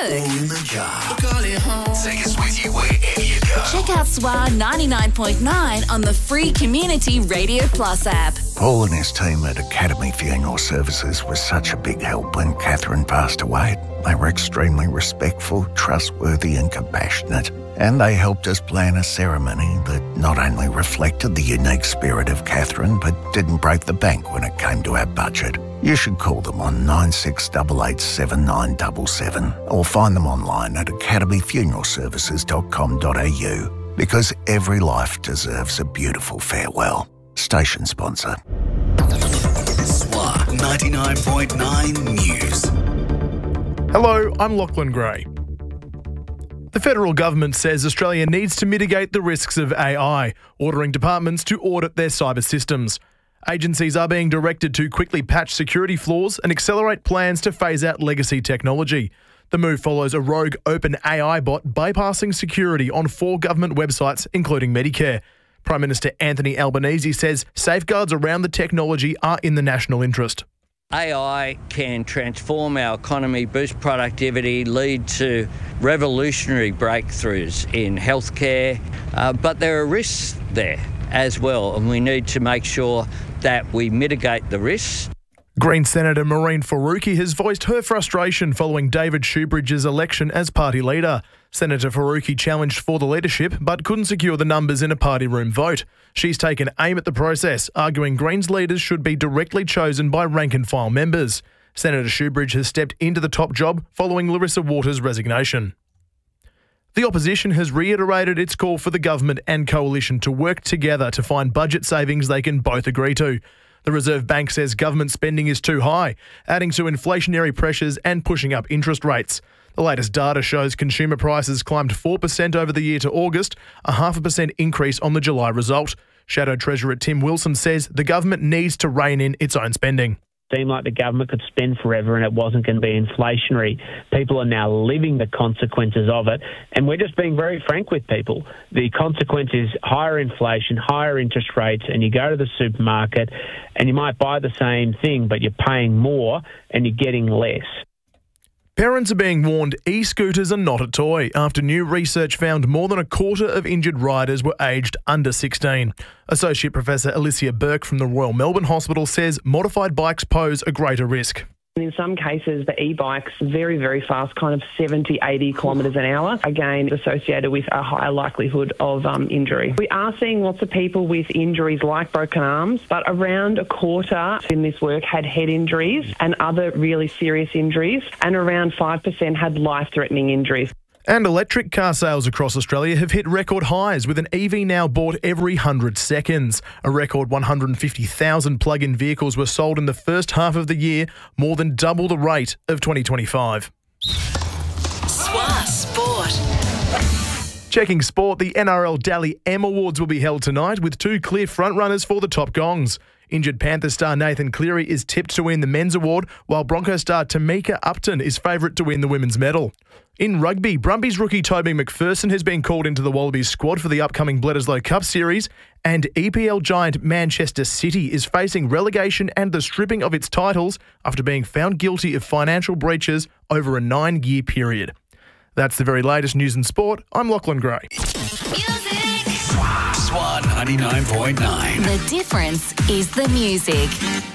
All in the jar. Take us with you wherever you go. Check out SWA 99.9 on the free Community Radio Plus app. Paul and his team at Academy Funeral Services was such a big help when Catherine passed away. They were extremely respectful, trustworthy and compassionate. And they helped us plan a ceremony that not only reflected the unique spirit of Catherine, but didn't break the bank when it came to our budget. You should call them on 96887977 or find them online at academyfuneralservices.com.au, because every life deserves a beautiful farewell. Station sponsor. SWA 99.9 News. Hello, I'm Lachlan Gray. The federal government says Australia needs to mitigate the risks of AI, ordering departments to audit their cyber systems. Agencies are being directed to quickly patch security flaws and accelerate plans to phase out legacy technology. The move follows a rogue OpenAI bot bypassing security on 4 government websites, including Medicare. Prime Minister Anthony Albanese says safeguards around the technology are in the national interest. AI can transform our economy, boost productivity, lead to revolutionary breakthroughs in healthcare, but there are risks there as well, and we need to make sure that we mitigate the risks. Green Senator Maureen Faruqi has voiced her frustration following David Shoebridge's election as party leader. Senator Faruqi challenged for the leadership but couldn't secure the numbers in a party room vote. She's taken aim at the process, arguing Greens leaders should be directly chosen by rank-and-file members. Senator Shoebridge has stepped into the top job following Larissa Waters' resignation. The opposition has reiterated its call for the government and coalition to work together to find budget savings they can both agree to. The Reserve Bank says government spending is too high, adding to inflationary pressures and pushing up interest rates. The latest data shows consumer prices climbed 4% over the year to August, a 0.5% increase on the July result. Shadow Treasurer Tim Wilson says the government needs to rein in its own spending. Seemed like the government could spend forever and it wasn't going to be inflationary. People are now living the consequences of it, and we're just being very frank with people. The consequence is higher inflation, higher interest rates, and you go to the supermarket and you might buy the same thing, but you're paying more and you're getting less. Parents are being warned e-scooters are not a toy after new research found more than a quarter of injured riders were aged under 16. Associate Professor Alicia Burke from the Royal Melbourne Hospital says modified bikes pose a greater risk. In some cases, the e-bikes very, very fast, kind of 70, 80 kilometres an hour, again, associated with a higher likelihood of injury. We are seeing lots of people with injuries like broken arms, but around a quarter in this work had head injuries and other really serious injuries, and around 5% had life-threatening injuries. And electric car sales across Australia have hit record highs, with an EV now bought every 100 seconds. A record 150,000 plug-in vehicles were sold in the first half of the year, more than double the rate of 2025. SWA Sport. Checking sport, the NRL Dally M Awards will be held tonight with 2 clear frontrunners for the top gongs. Injured Panthers star Nathan Cleary is tipped to win the men's award, while Broncos star Tamika Upton is favourite to win the women's medal. In rugby, Brumbies rookie Toby McPherson has been called into the Wallabies squad for the upcoming Bledisloe Cup Series, and EPL giant Manchester City is facing relegation and the stripping of its titles after being found guilty of financial breaches over a 9-year period. That's the very latest news and sport. I'm Lachlan Gray. SWA 99.9. The difference is the music.